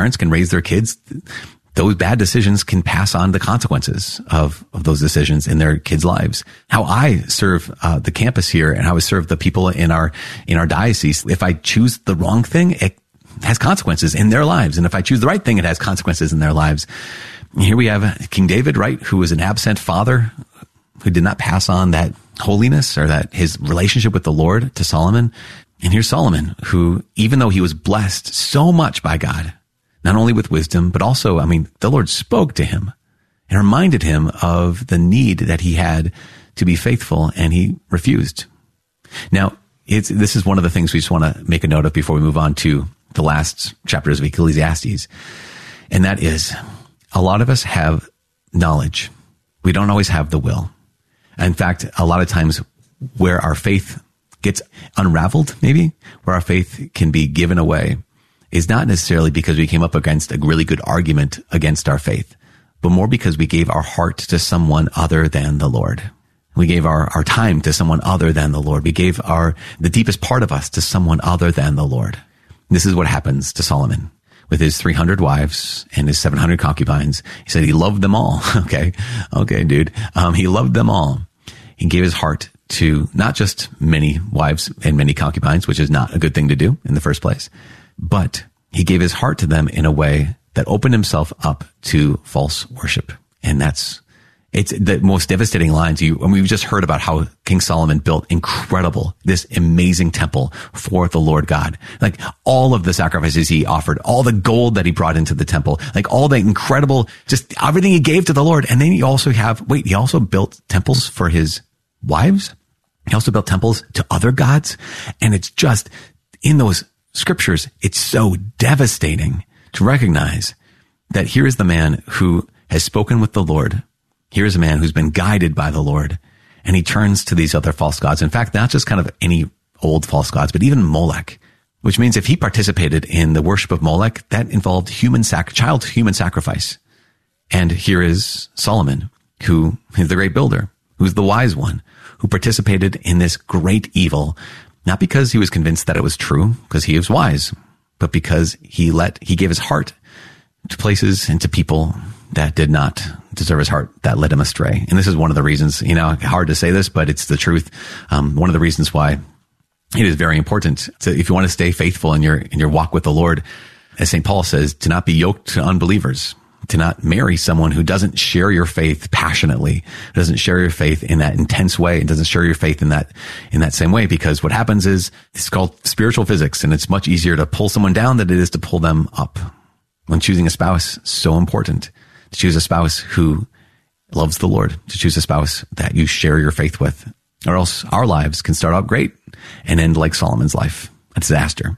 parents can raise their kids, those bad decisions can pass on the consequences of those decisions in their kids' lives. How I serve the campus here and how I serve the people in our diocese, if I choose the wrong thing, it has consequences in their lives. And if I choose the right thing, it has consequences in their lives. And here we have King David, right, who was an absent father, who did not pass on that holiness or that his relationship with the Lord to Solomon. And here's Solomon, who, even though he was blessed so much by God, not only with wisdom, but also, the Lord spoke to him and reminded him of the need that he had to be faithful, and he refused. Now, this is one of the things we just want to make a note of before we move on to the last chapters of Ecclesiastes. And that is, a lot of us have knowledge. We don't always have the will. In fact, a lot of times where our faith gets unraveled, maybe, where our faith can be given away, is not necessarily because we came up against a really good argument against our faith, but more because we gave our heart to someone other than the Lord. We gave our time to someone other than the Lord. We gave the deepest part of us to someone other than the Lord. This is what happens to Solomon with his 300 wives and his 700 concubines. He said he loved them all. Okay, dude. He loved them all. He gave his heart to not just many wives and many concubines, which is not a good thing to do in the first place, but he gave his heart to them in a way that opened himself up to false worship. And it's the most devastating lines. We've just heard about how King Solomon built this amazing temple for the Lord God. Like all of the sacrifices he offered, all the gold that he brought into the temple, like all the incredible, just everything he gave to the Lord. And then he also built temples for his wives. He also built temples to other gods. And it's just in those scriptures, it's so devastating to recognize that here is the man who has spoken with the Lord. Here is a man who's been guided by the Lord, and he turns to these other false gods. In fact, not just kind of any old false gods, but even Molech, which means if he participated in the worship of Molech, that involved child human sacrifice. And here is Solomon, who is the great builder, who's the wise one, who participated in this great evil, not because he was convinced that it was true, because he was wise, but because he gave his heart to places and to people that did not deserve his heart, that led him astray. And this is one of the reasons, hard to say this, but it's the truth. One of the reasons why it is very important if you want to stay faithful in your walk with the Lord, as St. Paul says, to not be yoked to unbelievers, to not marry someone who doesn't share your faith passionately, doesn't share your faith in that intense way, and doesn't share your faith in that same way. Because what happens is, it's called spiritual physics, and it's much easier to pull someone down than it is to pull them up. When choosing a spouse, so important to choose a spouse who loves the Lord, to choose a spouse that you share your faith with, or else our lives can start out great and end like Solomon's life. A disaster.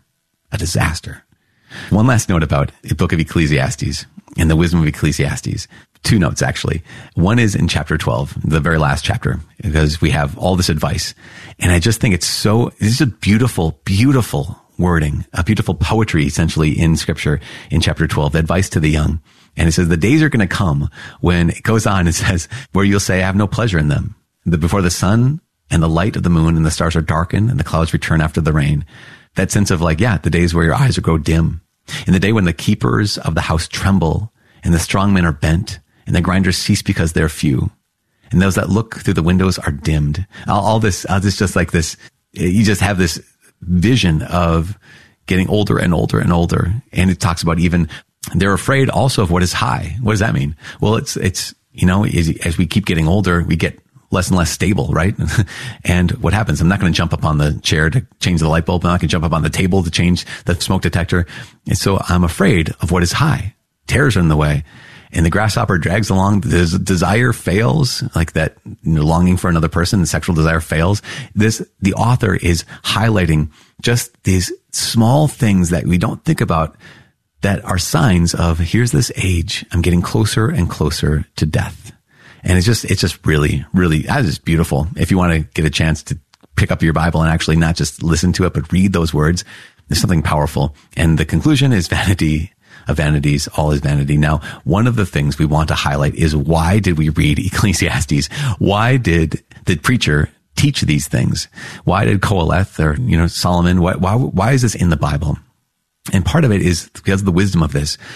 One last note about the book of Ecclesiastes and the wisdom of Ecclesiastes. 2 notes, actually. One is in chapter 12, the very last chapter, because we have all this advice. And I just think this is a beautiful, beautiful wording, a beautiful poetry, essentially, in scripture in chapter 12, advice to the young. And it says, the days are going to come when it goes on, it says, where you'll say, I have no pleasure in them. Before the sun and the light of the moon and the stars are darkened and the clouds return after the rain. That sense of the days where your eyes will grow dim. In the day when the keepers of the house tremble and the strong men are bent and the grinders cease because they're few. And those that look through the windows are dimmed. All this just like this, you just have this vision of getting older and older and older. And it talks about even they're afraid also of what is high. What does that mean? Well, it's as we keep getting older, we get less and less stable, right? And what happens? I'm not going to jump up on the chair to change the light bulb. I'm not going to jump up on the table to change the smoke detector. And so I'm afraid of what is high. Terrors are in the way. And the grasshopper drags along. The desire fails, like that longing for another person, the sexual desire fails. The author is highlighting just these small things that we don't think about that are signs of, here's this age, I'm getting closer and closer to death. And it's just really, really, that is beautiful. If you want to get a chance to pick up your Bible and actually not just listen to it, but read those words, there's something powerful. And the conclusion is vanity of vanities, all is vanity. Now, one of the things we want to highlight is, why did we read Ecclesiastes? Why did the preacher teach these things? Why did Qoheleth or, Solomon, why is this in the Bible? And part of it is because of the wisdom of this.